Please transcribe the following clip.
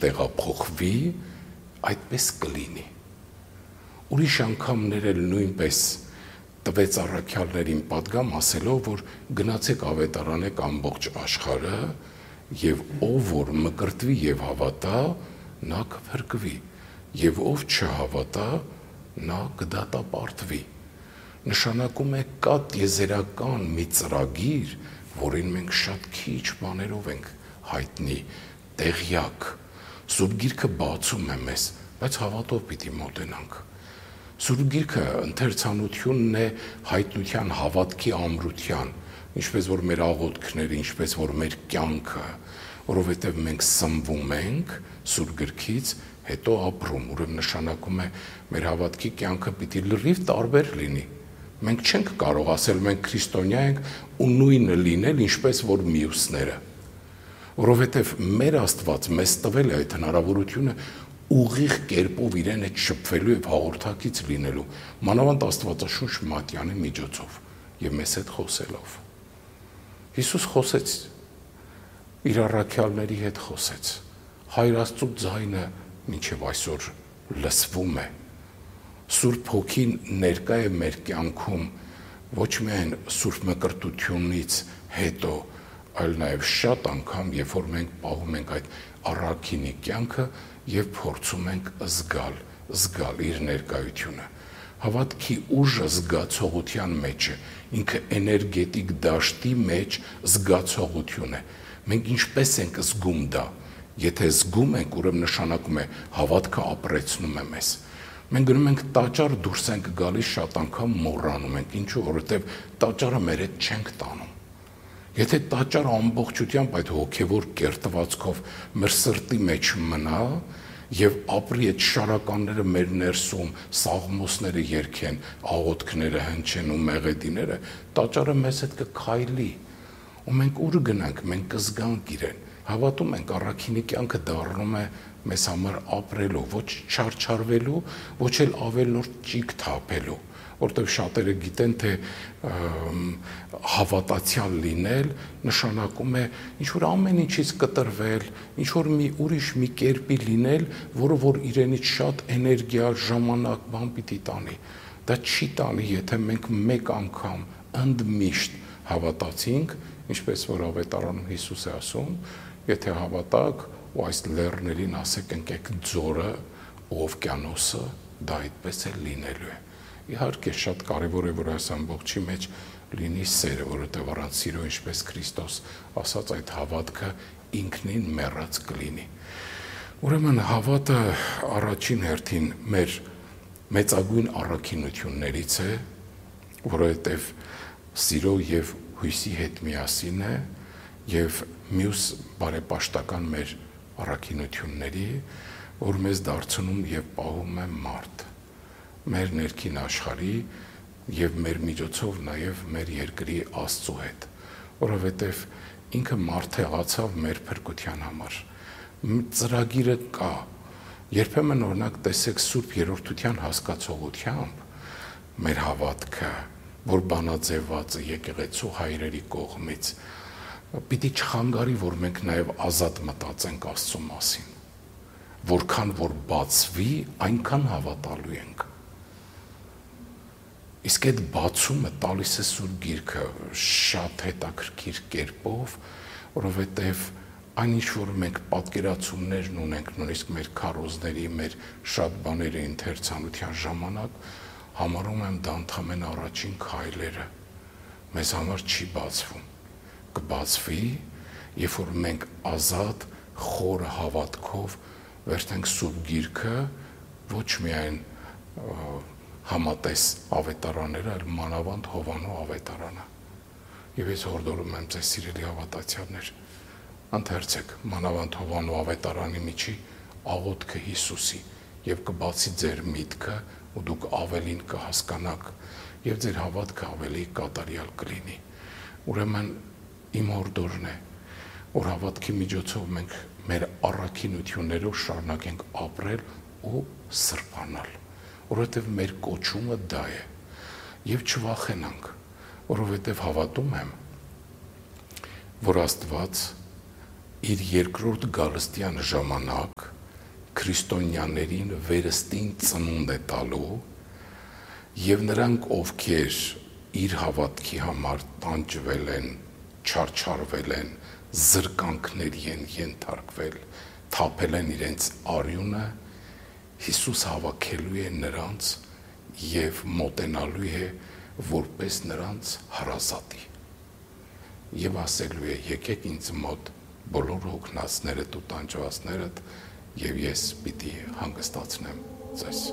տեղափոխվի, այդպես կլինի։ Ուրիշ անգամներ էլ նույնպես տվեց առաքյալներին պատգամ ասելով, որ գնացեք ավետարանեք ամբողջ աշխարհը եւ ով որ մկրտվի եւ հավատա, նա կփրկվի, եւ ով չհավատա, նա կդատապարտվի։ Նշանակում է կա տիեզերական մի ծրագիր, որին մենք շատ քիչ բաներով ենք հայտնի, տեղյակ։ Սուրբ Գիրքը բացում է մեզ, բայց հավատով պիտի մոտենանք։ Սուրբ Գիրքը ընթերցանությունն է հայտնության, հավատքի ամրության, ինչպես որ մեր աղոթքները, ինչպես որ մեր կյանքը, որովհետև մենք սնվում ենք Սուրբ Գրքից, հետո ապրում, ուրեմն նշանակում է մեր հավատքի կյանքը պիտի լրիվ տարբեր լինի։ Մենք չենք կարող ասել մենք քրիստոնյա ենք ու նույնը լինել, ինչպես որ մյուսները, որովհետև մեր Աստված մեզ տվել է այդ հնարավորությունը ուղիղ կերպով իրեն հետ շփվելու եւ հաղորդակից լինելու, մանավանդ Աստվածաշունչ Մատյանի միջոցով եւ մեզ հետ խոսելով։ Հիսուս խոսեց, իր առաքյալների հետ խոսեց։ Հայր Աստծո ձայնը մինչև այսօր լսվում է։ Սուրբ Հոգին ներկա է մեր կյանքում ոչ միայն Սուրբ Մկրտությունից հետո, այլ նաև շատ անգամ, երբ որ մենք պահում ենք այդ առաքինի կյանքը եւ փորձում ենք զգալ իր ներկայությունը։ Հավատքի ուժը զգացողության մեջ է, ինքը էներգետիկ դաշտի մեջ զգացողություն է։ Մենք ինչպես ենք զգում դա։ Եթե զգում ենք, ուրեմն նշանակում է հավատքը ապրեցնում է մեզ։ Մենք գնում ենք տաճար, դուրս ենք գալիս, շատ անգամ մոռանում ենք, ինչու, որովհետև տաճարը մեր հետ չենք տանում։ Եթե տաճարը ամբողջությամբ այդ հոգևոր կերտվածքով մեր սրտի մեջ մնա եւ ապրի այդ շարականները մեր ներսում, սաղմոսները երգեն, աղոթքները հնչեն ու մեղեդիները, տաճարը մեզ հետ կքայլի։ Ու մենք ուր գնանք, մենք կզգանք իրեն։ Հավատում ենք առաքինի կյանքը դառնում է մեզ համար ապրելու, ոչ չարչարվելու, ոչ էլ ավելորդ ճիգ թափելու, որտեղ շատերը գիտեն, թե հավատացյալ լինել նշանակում է ինչ-որ ամեն ինչից կտրվել, ինչ-որ մի ուրիշ մի կերպի լինել, որը որ իրենից շատ էներգիա, ժամանակ, բան պիտի տանի։ Դա չի տանի, եթե մենք մեկ անգամ ընդմիշտ հավատացինք, ինչպես որ ավետարանում Հիսուս է ասում, եթե հավատակ ու այս լեռներին ասեք ընկեք ձորը ու օվկիանոսը, դա այդպես է լինելու է։ Իհարկե շատ կարևոր է, որ այս ամբողջի մեջ լինի սերը, որովհետև առանց սիրո, ինչպես Քրիստոս ասաց, այդ հավատքը ինքնին մեռած կլինի։ Ուրեմն հավատը առաջին հերթին մեր մեծագույն առաքինություններից է, որովհետև սիրո եւ հույսի հետ միասին է եւ մյուս բարեպաշտական մեր առաքինությունների, որ մեզ դարձնում եւ պահում է մարդ, մեր ներքին աշխարհի եւ մեր միջոցով նաեւ մեր երկրի Աստծո հետ, որովհետեւ ինքը մարդ եղացավ մեր փրկության համար։ Ծրագիրը կա։ Երբեմն օրինակ տեսեք Սուրբ Երրորդության հասկացողությամբ մեր հավատքը, որ բանաձևված է եկեղեցու հայրերի կողմից, պիտի չխանգարի, որ մենք նաև ազատ մտածենք Աստծո մասին, որքան որ բացվի, այնքան հավատալու ենք։ Իսկ այդ բացումը տալիս է Սուրբ Գիրքը շատ հետաքրքիր կերպով, որովհետև այն ինչ որ մենք պատկերացումներն ունենք, նույնիսկ մեր քարոզների, մեր շատ բաների ընթերցանության ժամանակ, համարում եմ դա ընդամենը առաջին քայլերը, մեզ համար չի բացվում, կբացվի, երբ որ մենք ազատ, խորը հավատքով վերցնենք Սուրբ Գիրքը, ոչ միայն համատես ավետարանները, այլ մանավանդ Հովանու ավետարանը։ Եվ ես հորդորում եմ ձեզ սիրելի հավատացյալներ, ընթերցեք մանավանդ Հովանու ավետարանի միջի աղոթքը Հիսուսի եւ կբացի ձեր միտքը ու դուք ավելին կհասկանաք եւ ձեր հավատքը ավելի կատարյալ կլինի։ Ուրեմն իմ հորդորն է, որ հավատքի միջոցով մենք մեր առաքինություններով շարունակենք ապրել ու սրբանալ, որովհետեւ մեր կոչումը դա է եւ չվախենանք, որովհետեւ հավատում եմ, որ Աստված իր երկրորդ գալստյան ժամանակ քրիստոնյաներին վերստին ծնունդ է տալու եւ նրանք, ովքեր իր հավատքի համար տանջվել են, չարչարվել են, զրկանքների են ենթարկվել, թափել են իրենց արյունը, Հիսուս հավաքելու է նրանց եւ մոտենալու է որպես նրանց հարազատի եւ ասելու է եկեք ինձ մոտ բոլոր հոգնածներդ ու տանջվածներդ եւ ես պիտի հանգստացնեմ ձեզ